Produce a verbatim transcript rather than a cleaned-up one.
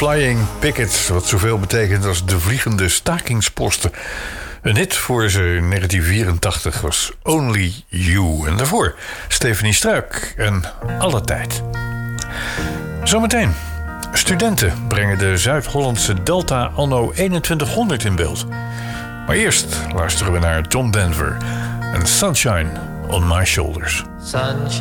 Flying Pickets, wat zoveel betekent als de vliegende stakingsposten. Een hit voor ze in negentien vierentachtig was Only You. En daarvoor Stefanie Struik en Alle Tijd. Zometeen. Studenten brengen de Zuid-Hollandse Delta anno eenentwintighonderd in beeld. Maar eerst luisteren we naar Tom Denver en Sunshine on My Shoulders. Sunshine